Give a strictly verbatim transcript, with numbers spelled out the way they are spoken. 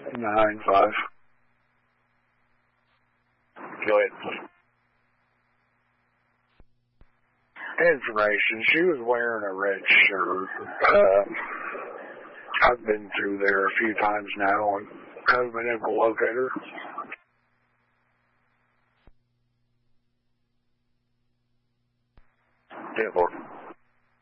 nine five. Go ahead. Information. She was wearing a red shirt. Uh, I've been through there a few times now and haven't been able to locate her. ten four.